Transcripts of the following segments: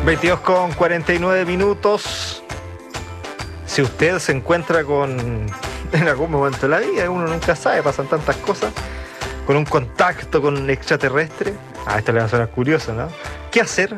22:49. Si usted se encuentra en algún momento de la vida, uno nunca sabe, pasan tantas cosas, con un contacto con un extraterrestre, esto le va a sonar curioso, ¿no? ¿Qué hacer?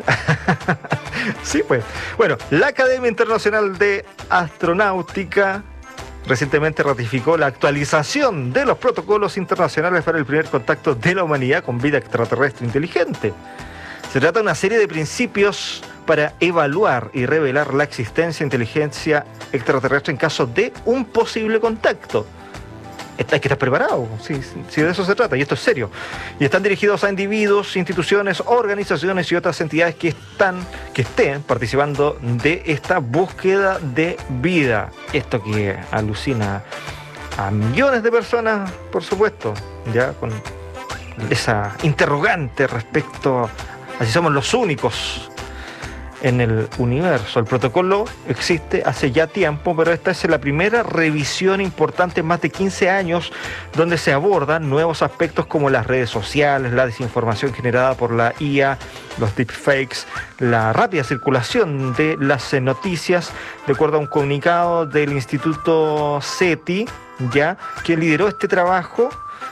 Sí, pues. Bueno, la Academia Internacional de Astronáutica recientemente ratificó la actualización de los protocolos internacionales para el primer contacto de la humanidad con vida extraterrestre inteligente. Se trata de una serie de principios para evaluar y revelar la existencia de inteligencia extraterrestre en caso de un posible contacto. Hay que estar preparado, sí, de eso se trata, y esto es serio. Y están dirigidos a individuos, instituciones, organizaciones y otras entidades que estén participando de esta búsqueda de vida. Esto que alucina a millones de personas, por supuesto, ya con esa interrogante respecto a si somos los únicos en el universo. El protocolo existe hace ya tiempo, pero esta es la primera revisión importante en más de 15 años donde se abordan nuevos aspectos como las redes sociales, la desinformación generada por la IA, los deepfakes, la rápida circulación de las noticias, de acuerdo a un comunicado del Instituto SETI, ya que lideró este trabajo.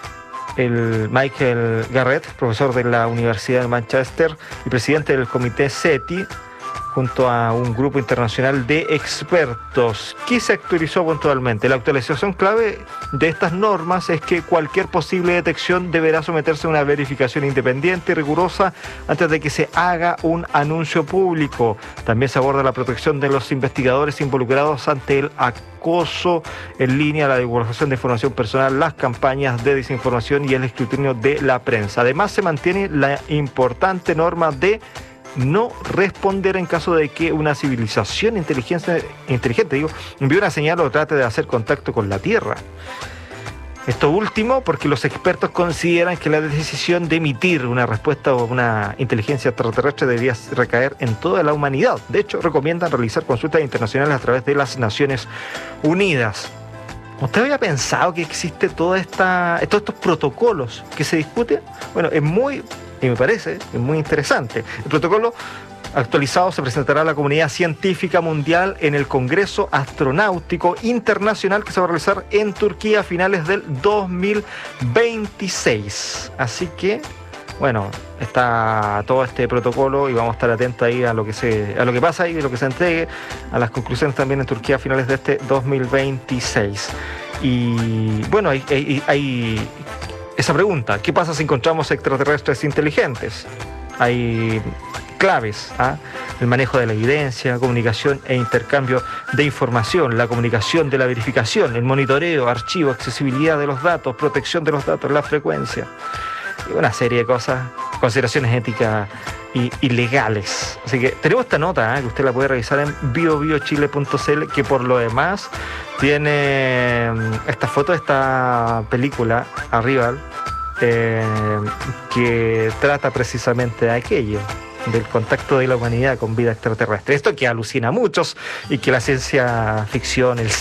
El Michael Garrett, profesor de la Universidad de Manchester y presidente del comité SETI, junto a un grupo internacional de expertos. ¿Qué se actualizó puntualmente? La actualización clave de estas normas es que cualquier posible detección deberá someterse a una verificación independiente y rigurosa antes de que se haga un anuncio público. También se aborda la protección de los investigadores involucrados ante el acoso en línea, la divulgación de información personal, las campañas de desinformación y el escrutinio de la prensa. Además, se mantiene la importante norma de no responder en caso de que una civilización inteligente envíe una señal o trate de hacer contacto con la Tierra. Esto último porque los expertos consideran que la decisión de emitir una respuesta o una inteligencia extraterrestre debería recaer en toda la humanidad. De hecho, recomiendan realizar consultas internacionales a través de las Naciones Unidas. ¿Usted había pensado que existe todos estos protocolos que se discuten? Bueno, me parece muy interesante. El protocolo actualizado se presentará a la comunidad científica mundial en el Congreso Astronáutico Internacional que se va a realizar en Turquía a finales del 2026. Así que, bueno, está todo este protocolo y vamos a estar atentos ahí a lo que pasa ahí, a lo que se entregue, a las conclusiones también en Turquía a finales de este 2026. Y bueno, hay esa pregunta: ¿qué pasa si encontramos extraterrestres inteligentes? Hay claves, el manejo de la evidencia, comunicación e intercambio de información, la comunicación de la verificación, el monitoreo, archivo, accesibilidad de los datos, protección de los datos, la frecuencia, y una serie de cosas, consideraciones éticas y legales. Así que tenemos esta nota que usted la puede revisar en biobiochile.cl, que por lo demás tiene esta foto de esta película, Arrival, que trata precisamente de aquello, del contacto de la humanidad con vida extraterrestre. Esto que alucina a muchos y que la ciencia ficción, el